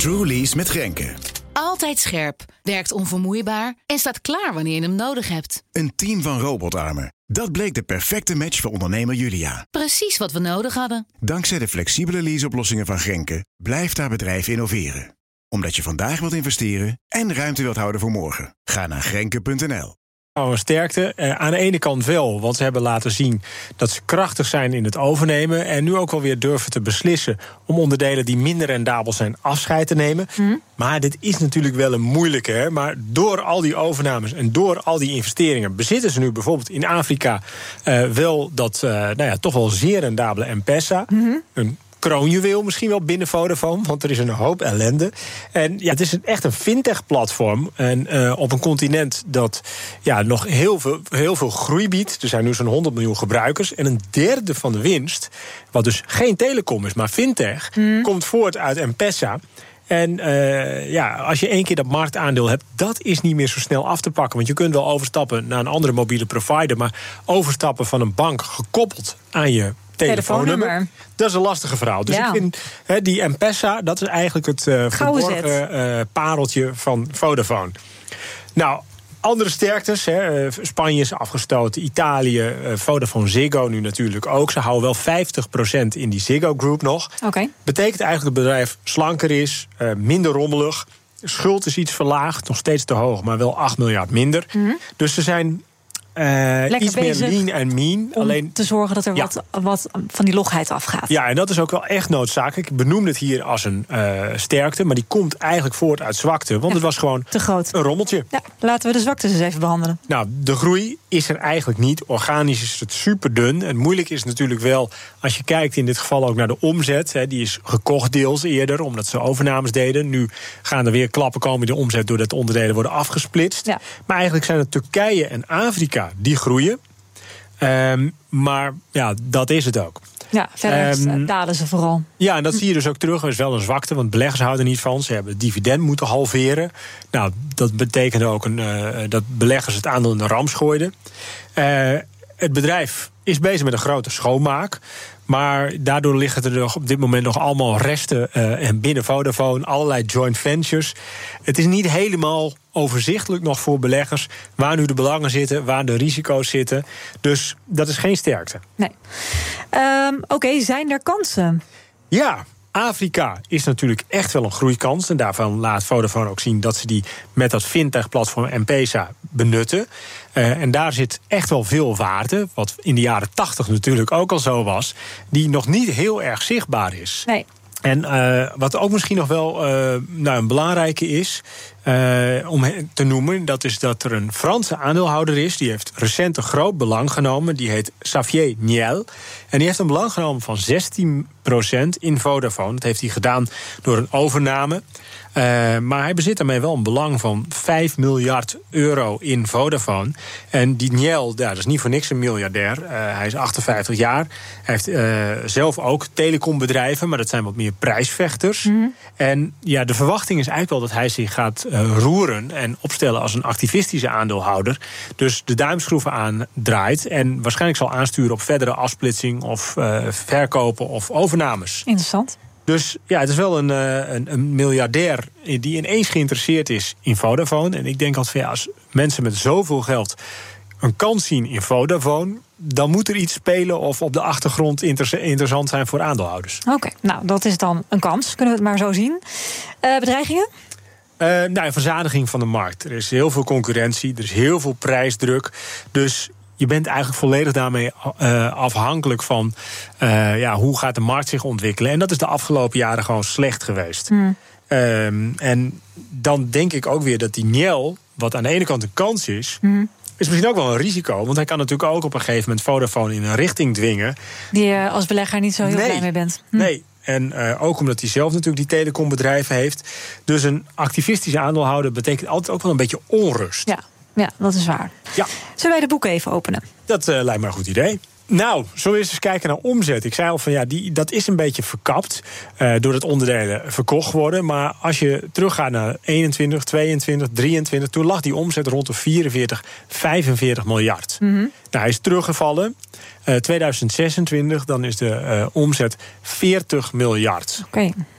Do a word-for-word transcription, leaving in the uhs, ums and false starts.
True Lease met Grenke. Altijd scherp, werkt onvermoeibaar en staat klaar wanneer je hem nodig hebt. Een team van robotarmen. Dat bleek de perfecte match voor ondernemer Julia. Precies wat we nodig hadden. Dankzij de flexibele leaseoplossingen van Grenke blijft haar bedrijf innoveren. Omdat je vandaag wilt investeren en ruimte wilt houden voor morgen. Ga naar grenke punt n l. Een sterkte. Uh, aan de ene kant wel, want ze hebben laten zien dat ze krachtig zijn in het overnemen en nu ook wel weer durven te beslissen om onderdelen die minder rendabel zijn afscheid te nemen. Mm. Maar dit is natuurlijk wel een moeilijke. Hè? Maar door al die overnames en door al die investeringen bezitten ze nu bijvoorbeeld in Afrika uh, wel dat uh, nou ja, toch wel zeer rendabele M-Pesa. Mm-hmm. Een kroonjuweel misschien wel binnen Vodafone, want er is een hoop ellende. En ja, het is een, echt een fintech-platform. En uh, op een continent dat ja, nog heel veel, heel veel groei biedt. Er zijn nu zo'n honderd miljoen gebruikers. En een derde van de winst, wat dus geen telecom is, maar fintech, hmm. komt voort uit M-Pesa. En uh, ja, als je één keer dat marktaandeel hebt, dat is niet meer zo snel af te pakken. Want je kunt wel overstappen naar een andere mobiele provider, maar overstappen van een bank gekoppeld aan je telefoonnummer, dat is een lastige verhaal. Dus ja. ik vind he, die M-Pesa, dat is eigenlijk het uh, verborgen uh, pareltje van Vodafone. Nou, andere sterktes, hè, Spanje is afgestoten, Italië, uh, Vodafone Ziggo nu natuurlijk ook. Ze houden wel vijftig procent in die Ziggo Group nog. Okay. Betekent eigenlijk dat het bedrijf slanker is, uh, minder rommelig. Schuld is iets verlaagd, nog steeds te hoog, maar wel acht miljard minder. Mm-hmm. Dus ze zijn Uh, iets meer lean en mean. Om alleen te zorgen dat er ja. wat, wat van die logheid afgaat. Ja, en dat is ook wel echt noodzakelijk. Ik benoemde het hier als een uh, sterkte, maar die komt eigenlijk voort uit zwakte. Want ja, het was gewoon te groot. Een rommeltje. Ja, laten we de zwaktes eens even behandelen. Nou, de groei is er eigenlijk niet. Organisch is het super dun. En moeilijk is natuurlijk wel, als je kijkt in dit geval ook naar de omzet. Hè, die is gekocht deels eerder, omdat ze overnames deden. Nu gaan er weer klappen komen in de omzet doordat de onderdelen worden afgesplitst. Ja. Maar eigenlijk zijn het Turkije en Afrika die groeien. Um, maar ja, dat is het ook. Ja, verder um, dalen ze vooral. Ja, en dat zie je dus ook terug. Dat is wel een zwakte, want beleggers houden niet van. Ze hebben het dividend moeten halveren. Nou, dat betekent ook een, uh, dat beleggers het aandeel in de rams gooiden. Uh, het bedrijf is bezig met een grote schoonmaak. Maar daardoor liggen er nog op dit moment nog allemaal resten uh, binnen Vodafone, allerlei joint ventures. Het is niet helemaal overzichtelijk nog voor beleggers waar nu de belangen zitten, waar de risico's zitten. Dus dat is geen sterkte. Nee. Um, Oké, okay, zijn er kansen? Ja. Afrika is natuurlijk echt wel een groeikans. En daarvan laat Vodafone ook zien dat ze die met dat fintech-platform M-Pesa benutten. Uh, en daar zit echt wel veel waarde, wat in de jaren tachtig natuurlijk ook al zo was, die nog niet heel erg zichtbaar is. Nee. En uh, wat ook misschien nog wel uh, nou, een belangrijke is uh, om te noemen, dat is dat er een Franse aandeelhouder is. Die heeft recent een groot belang genomen. Die heet Xavier Niel. En die heeft een belang genomen van zestien procent in Vodafone. Dat heeft hij gedaan door een overname. Uh, maar hij bezit daarmee wel een belang van vijf miljard euro in Vodafone. En die Niel, ja, dat is niet voor niks een miljardair. Uh, hij is achtenvijftig jaar. Hij heeft uh, zelf ook telecombedrijven, maar dat zijn wat meer prijsvechters. Mm-hmm. En ja, de verwachting is eigenlijk wel dat hij zich gaat uh, roeren en opstellen als een activistische aandeelhouder. Dus de duimschroeven aandraait en waarschijnlijk zal aansturen op verdere afsplitsing of uh, verkopen of overnames. Interessant. Dus ja, het is wel een, een, een miljardair die ineens geïnteresseerd is in Vodafone. En ik denk altijd van ja, als mensen met zoveel geld een kans zien in Vodafone, dan moet er iets spelen of op de achtergrond inter- interessant zijn voor aandeelhouders. Oké, okay, nou dat is dan een kans. Kunnen we het maar zo zien. Uh, bedreigingen? Uh, nou, verzadiging van de markt. Er is heel veel concurrentie, er is heel veel prijsdruk. Dus je bent eigenlijk volledig daarmee uh, afhankelijk van uh, ja, hoe gaat de markt zich ontwikkelen. En dat is de afgelopen jaren gewoon slecht geweest. Hmm. Um, en dan denk ik ook weer dat die Niel, wat aan de ene kant een kans is, hmm. is misschien ook wel een risico. Want hij kan natuurlijk ook op een gegeven moment Vodafone in een richting dwingen die je als belegger niet zo heel nee, blij mee bent. Hm. Nee. En uh, ook omdat hij zelf natuurlijk die telecombedrijven heeft. Dus een activistische aandeelhouder betekent altijd ook wel een beetje onrust. Ja. Ja, dat is waar. Ja. Zullen wij de boeken even openen? Dat uh, lijkt me een goed idee. Nou, zullen we eens kijken naar omzet. Ik zei al van ja, die, dat is een beetje verkapt uh, doordat onderdelen verkocht worden. Maar als je teruggaat naar eenentwintig, tweeëntwintig, drieëntwintig... toen lag die omzet rond de vierenveertig, vijfenveertig miljard. Mm-hmm. Nou, hij is teruggevallen. Uh, tweeduizend zesentwintig, dan is de uh, omzet veertig miljard. Oké. Okay.